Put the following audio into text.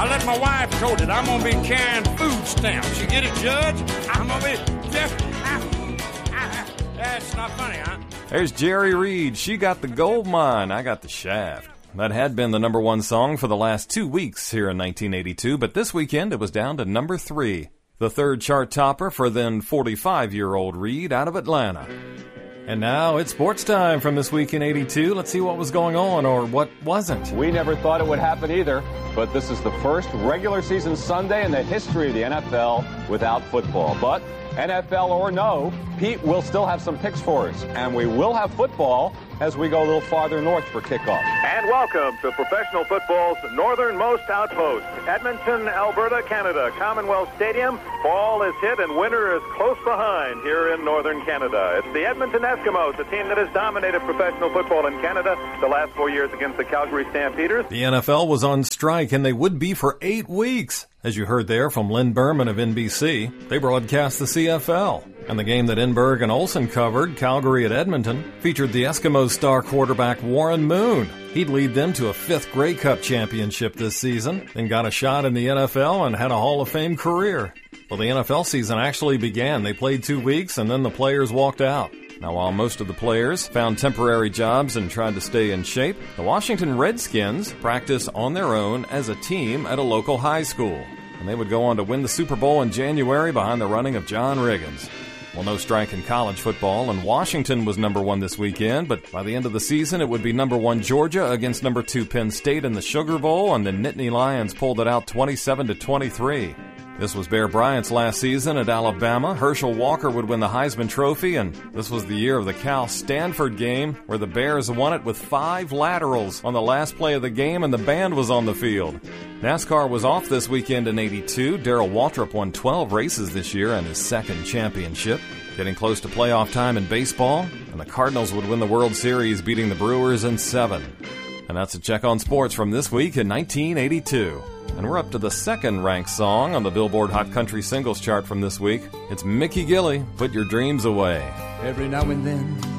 I let my wife told it. I'm going to be carrying food stamps. You get it, Judge? I'm going to be just... That's not funny, huh? There's Jerry Reed. She got the gold mine. I got the shaft. That had been the number one song for the last 2 weeks here in 1982, but this weekend it was down to number 3. The third chart topper for then 45-year-old Reed out of Atlanta. And now it's sports time from this week in 82. Let's see what was going on or what wasn't. We never thought it would happen either, but this is the first regular season Sunday in the history of the NFL without football. But NFL or no, Pete will still have some picks for us, and we will have football as we go a little farther north for kickoff. And welcome to professional football's northernmost outpost, Edmonton, Alberta, Canada. Commonwealth Stadium. Fall is hit and winter is close behind here in northern Canada. It's the Edmonton Eskimos, a team that has dominated professional football in Canada the last 4 years against the Calgary Stampeders. The NFL was on strike, and they would be for 8 weeks. As you heard there from Lynn Berman of NBC, they broadcast the CFL. And the game that Enberg and Olsen covered, Calgary at Edmonton, featured the Eskimos star quarterback Warren Moon. He'd lead them to a 5th Grey Cup championship this season, then got a shot in the NFL and had a Hall of Fame career. Well, the NFL season actually began. They played 2 weeks and then the players walked out. Now, while most of the players found temporary jobs and tried to stay in shape, the Washington Redskins practiced on their own as a team at a local high school. And they would go on to win the Super Bowl in January behind the running of John Riggins. Well, no strike in college football, and Washington was number 1 this weekend, but by the end of the season, it would be number 1 Georgia against number 2 Penn State in the Sugar Bowl, and the Nittany Lions pulled it out 27-23. This was Bear Bryant's last season at Alabama. Herschel Walker would win the Heisman Trophy, and this was the year of the Cal-Stanford game, where the Bears won it with 5 laterals on the last play of the game, and the band was on the field. NASCAR was off this weekend in 82. Darrell Waltrip won 12 races this year and his 2nd championship. Getting close to playoff time in baseball, and the Cardinals would win the World Series, beating the Brewers in 7. And that's a check on sports from this week in 1982. And we're up to the 2nd ranked song on the Billboard Hot Country Singles Chart from this week. It's Mickey Gilley, Put Your Dreams Away. Every now and then